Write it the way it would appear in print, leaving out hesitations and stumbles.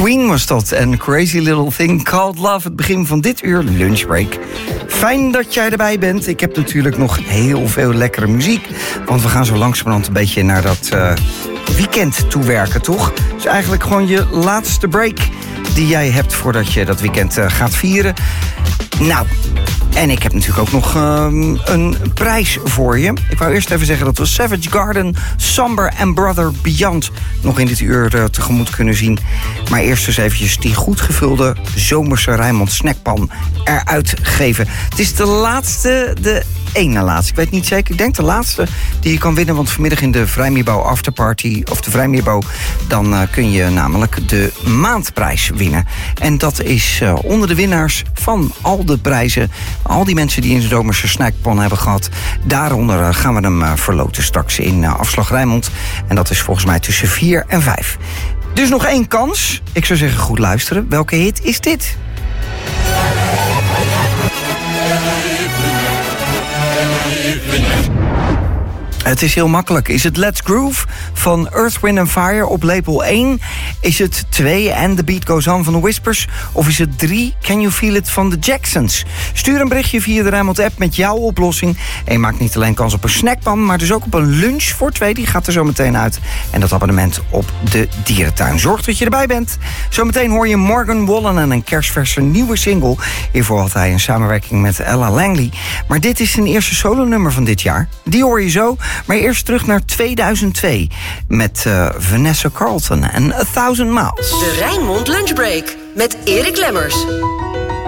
Queen was dat en Crazy Little Thing Called Love. Het begin van dit uur lunchbreak. Fijn dat jij erbij bent. Ik heb natuurlijk nog heel veel lekkere muziek. Want we gaan zo langzamerhand een beetje naar dat weekend toewerken, toch? Dus eigenlijk gewoon je laatste break die jij hebt voordat je dat weekend gaat vieren. Nou, en ik heb natuurlijk ook nog een prijs voor je. Ik wou eerst even zeggen dat we Savage Garden, Somber en Brother Beyond nog in dit uur tegemoet kunnen zien. Maar eerst eens eventjes die goed gevulde zomerse Rijnmond snackpan eruit geven. Het is de laatste, de ene laatste. Ik weet niet zeker, ik denk de laatste die je kan winnen. Want vanmiddag in de Vrijmeerbouw Afterparty, of de Vrijmeerbouw, dan kun je namelijk de maandprijs winnen. En dat is onder de winnaars van al de prijzen, al die mensen die een zomerse snackpan hebben gehad. Daaronder gaan we hem verloten straks in Afslag Rijnmond. En dat is volgens mij tussen 4 en 5. Dus nog één kans. Ik zou zeggen, goed luisteren. Welke hit is dit? Het is heel makkelijk. Is het Let's Groove van Earth, Wind & Fire op label 1? Is het 2 And The Beat Goes On van The Whispers? Of is het 3 Can You Feel It van The Jacksons? Stuur een berichtje via de Rijnmond app met jouw oplossing. En je maakt niet alleen kans op een snackpan, maar dus ook op een lunch voor 2. Die gaat er zo meteen uit. En dat abonnement op de dierentuin. Zorg dat je erbij bent. Zometeen hoor je Morgan Wallen en een kerstverse nieuwe single. Hiervoor had hij een samenwerking met Ella Langley. Maar dit is zijn eerste solonummer van dit jaar. Die hoor je zo. Maar eerst terug naar 2002 met Vanessa Carlton en 1000 Miles. De Rijnmond Lunchbreak met Erik Lemmers.